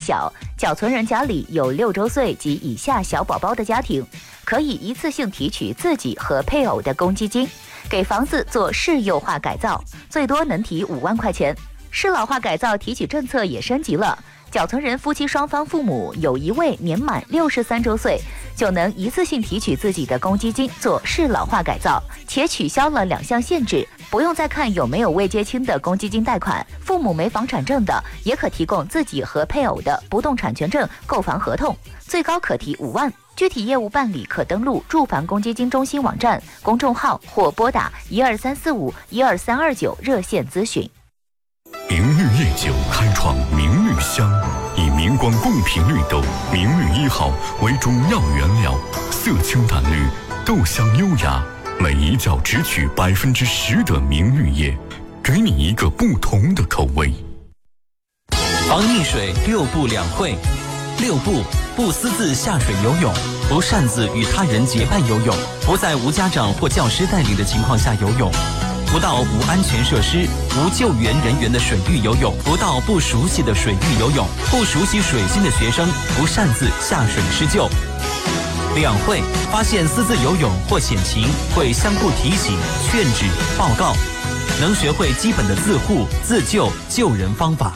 小，缴存人家里有6周岁及以下小宝宝的家庭，可以一次性提取自己和配偶的公积金，给房子做市幼化改造，最多能提5万块钱。适老化改造提取政策也升级了，缴存人夫妻双方父母有一位年满63周岁，就能一次性提取自己的公积金做适老化改造，且取消了2项限制，不用再看有没有未结清的公积金贷款，父母没房产证的也可提供自己和配偶的不动产权证、购房合同，最高可提5万。具体业务办理可登录住房公积金中心网站、公众号或拨打12345、12329热线咨询。 明绿夜酒开创明绿香，以明光贡品绿豆明绿1号为主要原料，色清淡绿，豆香优雅，每一角只取10%的明绿叶，给你一个不同的口味。 防溺水6步2会：6步，不私自下水游泳，不擅自与他人结伴游泳，不在无家长或教师带领的情况下游泳，不到无安全设施、无救援人员的水域游泳，不到不熟悉的水域游泳，不熟悉水性的学生不擅自下水施救。2会，发现私自游泳或险情，会相互提醒、劝止、报告，能学会基本的自护、自救、救人方法。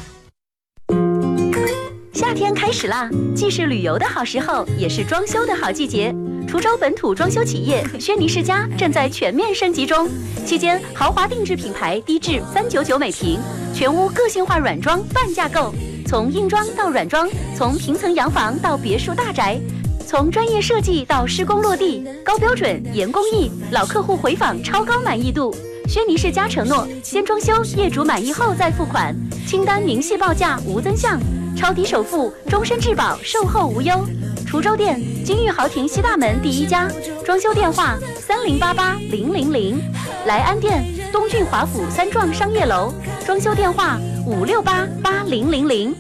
夏天开始啦，既是旅游的好时候，也是装修的好季节。滁州本土装修企业轩尼诗家正在全面升级中，期间豪华定制品牌低至399每平，全屋个性化软装半价购，从硬装到软装，从平层洋房到别墅大宅，从专业设计到施工落地，高标准严工艺，老客户回访超高满意度。轩尼诗家承诺先装修，业主满意后再付款，清单明细报价无增项，超低首付，终身质保，售后无忧。滁州店金玉豪庭西大门第1家，装修电话30880000，莱安店东郡华府3幢商业楼，装修电话5688000。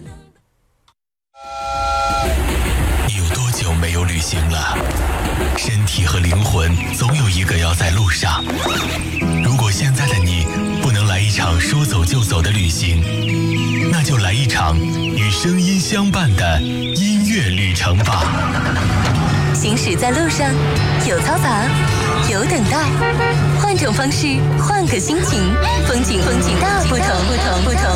你有多久没有旅行了？身体和灵魂总有一个要在路上。如果现在的你不能来一场说走就走的旅行，那就来一场与声音相伴的音乐旅程吧。 行驶在路上，有嘈杂，有等待，换种方式，换个心情，风景大不同。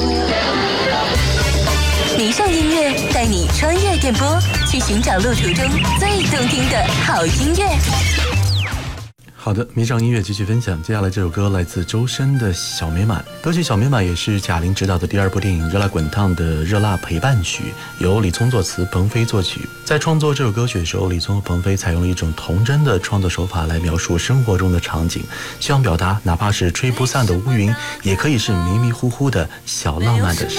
迷上音乐带你穿越电波，去寻找路途中最动听的好音乐。 好的，迷上音乐继续分享。接下来这首歌来自周深的《小美满》，歌曲《小美满》也是贾玲执导的第2部电影《热辣滚烫》的热辣陪伴曲，由李聪作词，鹏飞作曲。在创作这首歌曲的时候，李聪和鹏飞采用了一种童真的创作手法来描述生活中的场景，希望表达哪怕是吹不散的乌云，也可以是迷迷糊糊的小浪漫的